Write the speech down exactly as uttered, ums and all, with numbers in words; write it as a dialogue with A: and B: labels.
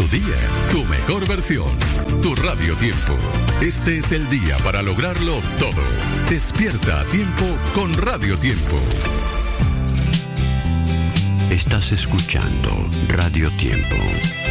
A: día, tu mejor versión, tu Radio Tiempo. Este es el día para lograrlo todo. Despierta a tiempo con Radio Tiempo.
B: Estás escuchando Radio Tiempo.